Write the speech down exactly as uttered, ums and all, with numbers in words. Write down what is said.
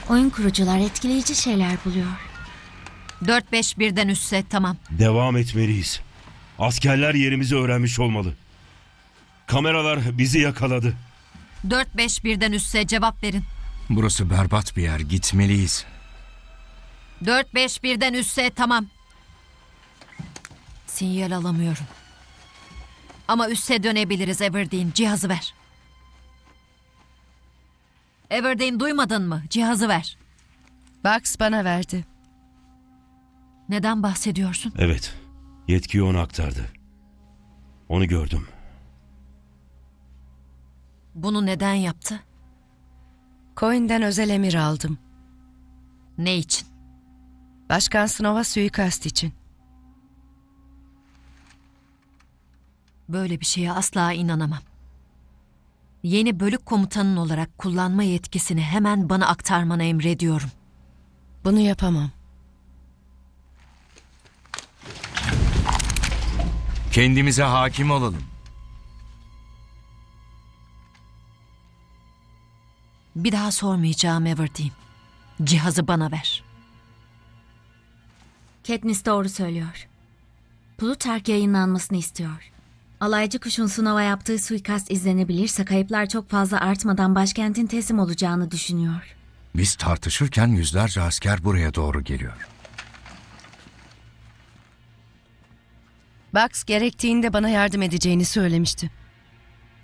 Oyun kurucular etkileyici şeyler buluyor. Dört beş birden üstse tamam. Devam etmeliyiz. Askerler yerimizi öğrenmiş olmalı. Kameralar bizi yakaladı. Dört beş birden üstse cevap verin. Burası berbat bir yer. Gitmeliyiz. Dört beş birden üstse tamam. Sinyal alamıyorum. Ama üste dönebiliriz Everdeen. Cihazı ver. Everdeen, duymadın mı? Cihazı ver. Bugs bana verdi. Neden bahsediyorsun? Evet, yetkiyi ona aktardı. Onu gördüm. Bunu neden yaptı? Coin'den özel emir aldım. Ne için? Başkan Snow'a suikast için. Böyle bir şeye asla inanamam. Yeni bölük komutanın olarak kullanma yetkisini hemen bana aktarmanı emrediyorum. Bunu yapamam. Kendimize hakim olalım. Bir daha sormayacağım Everdeen. Cihazı bana ver. Katniss doğru söylüyor. Plutark yayınlanmasını istiyor. Alaycı kuşun Snow'a yaptığı suikast izlenebilirse kayıplar çok fazla artmadan başkentin teslim olacağını düşünüyor. Biz tartışırken yüzlerce asker buraya doğru geliyor. Bugs gerektiğinde bana yardım edeceğini söylemişti.